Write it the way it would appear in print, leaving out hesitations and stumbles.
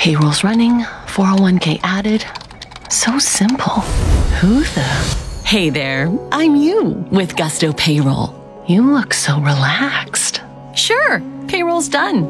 Payroll's running, 401k added. So simple. Who the? Hey there, I'm you with Gusto Payroll. You look so relaxed. Sure, payroll's done.